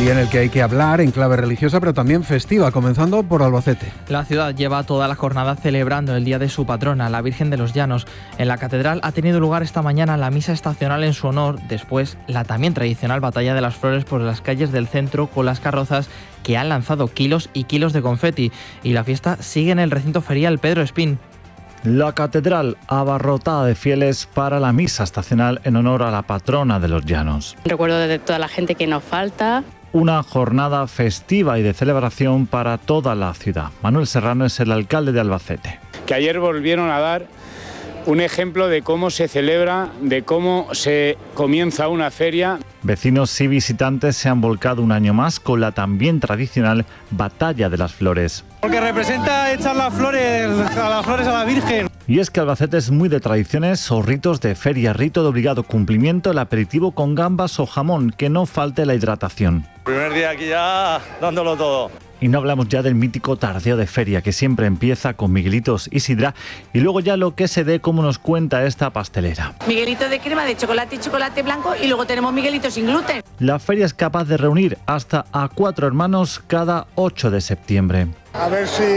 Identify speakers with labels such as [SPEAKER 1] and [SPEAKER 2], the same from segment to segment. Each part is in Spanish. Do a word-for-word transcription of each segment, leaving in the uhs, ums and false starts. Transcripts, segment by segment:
[SPEAKER 1] día en el que hay que hablar en clave religiosa, pero también festiva, comenzando por Albacete.
[SPEAKER 2] La ciudad lleva toda la jornada celebrando el día de su patrona, la Virgen de los Llanos. En la catedral ha tenido lugar esta mañana la misa estacional en su honor, después la también tradicional batalla de las flores por las calles del centro con las carrozas que han lanzado kilos y kilos de confeti. Y la fiesta sigue en el recinto ferial Pedro Espín.
[SPEAKER 3] La catedral abarrotada de fieles para la misa estacional en honor a la patrona de los Llanos.
[SPEAKER 4] Recuerdo de toda la gente que nos falta.
[SPEAKER 3] Una jornada festiva y de celebración para toda la ciudad. Manuel Serrano es el alcalde de Albacete.
[SPEAKER 5] Que ayer volvieron a dar un ejemplo de cómo se celebra, de cómo se comienza una feria.
[SPEAKER 3] Vecinos y visitantes se han volcado un año más con la también tradicional Batalla de las Flores.
[SPEAKER 6] Porque representa echar las flores a las flores a la Virgen.
[SPEAKER 3] Y es que Albacete es muy de tradiciones o ritos de feria, rito de obligado cumplimiento, el aperitivo con gambas o jamón, que no falte la hidratación.
[SPEAKER 6] Primer día aquí ya dándolo todo.
[SPEAKER 3] Y no hablamos ya del mítico tardeo de feria, que siempre empieza con Miguelitos y sidra, y luego ya lo que se dé, como nos cuenta esta pastelera.
[SPEAKER 7] Miguelito de crema de chocolate y chocolate blanco, y luego tenemos Miguelito sin gluten.
[SPEAKER 3] La feria es capaz de reunir hasta a cuatro hermanos cada ocho de septiembre.
[SPEAKER 8] A ver si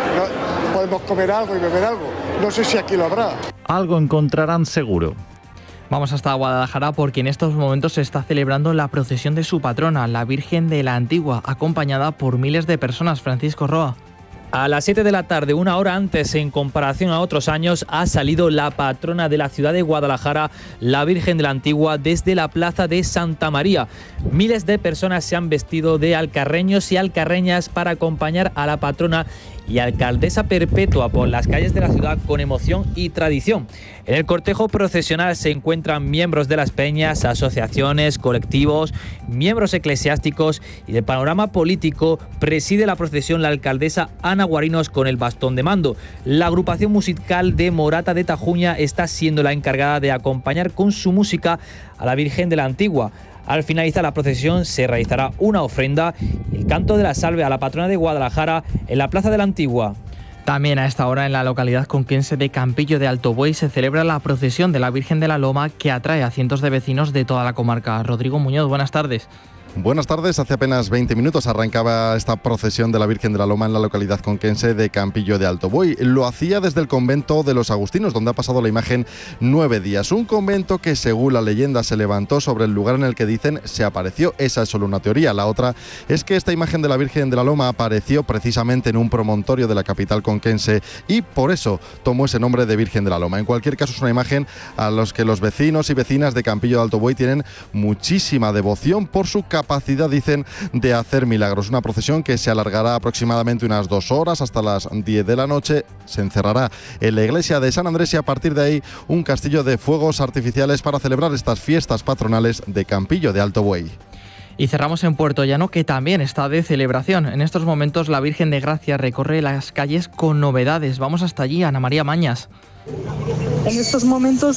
[SPEAKER 8] podemos comer algo y beber algo. No sé si aquí lo habrá.
[SPEAKER 3] Algo encontrarán seguro.
[SPEAKER 2] Vamos hasta Guadalajara porque en estos momentos se está celebrando la procesión de su patrona, la Virgen de la Antigua, acompañada por miles de personas. Francisco Roa.
[SPEAKER 9] A las siete de la tarde, una hora antes en comparación a otros años, ha salido la patrona de la ciudad de Guadalajara, la Virgen de la Antigua, desde la plaza de Santa María. Miles de personas se han vestido de alcarreños y alcarreñas para acompañar a la patrona y alcaldesa perpetua por las calles de la ciudad con emoción y tradición. En el cortejo procesional se encuentran miembros de las peñas, asociaciones, colectivos, miembros eclesiásticos y del panorama político. Preside la procesión la alcaldesa Ana Guarinos con el bastón de mando. La agrupación musical de Morata de Tajuña está siendo la encargada de acompañar con su música a la Virgen de la Antigua. Al finalizar la procesión se realizará una ofrenda y el canto de la salve a la patrona de Guadalajara en la Plaza de la Antigua.
[SPEAKER 2] También a esta hora en la localidad conquense de Campillo de Alto Buey se celebra la procesión de la Virgen de la Loma, que atrae a cientos de vecinos de toda la comarca. Rodrigo Muñoz, buenas tardes.
[SPEAKER 10] Buenas tardes. Hace apenas veinte minutos arrancaba esta procesión de la Virgen de la Loma en la localidad conquense de Campillo de Alto Buey. Lo hacía desde el convento de los Agustinos, donde ha pasado la imagen nueve días. Un convento que, según la leyenda, se levantó sobre el lugar en el que dicen se apareció. Esa es solo una teoría. La otra es que esta imagen de la Virgen de la Loma apareció precisamente en un promontorio de la capital conquense y por eso tomó ese nombre de Virgen de la Loma. En cualquier caso, es una imagen a los que los vecinos y vecinas de Campillo de Alto Buey tienen muchísima devoción por su capacidad capacidad, dicen, de hacer milagros. Una procesión que se alargará aproximadamente unas dos horas hasta las diez de la noche. Se encerrará en la iglesia de San Andrés y a partir de ahí un castillo de fuegos artificiales para celebrar estas fiestas patronales de Campillo de Alto Buey.
[SPEAKER 2] Y cerramos en Puerto Llano, que también está de celebración. En estos momentos la Virgen de Gracia recorre las calles con novedades. Vamos hasta allí, Ana María Mañas.
[SPEAKER 11] En estos momentos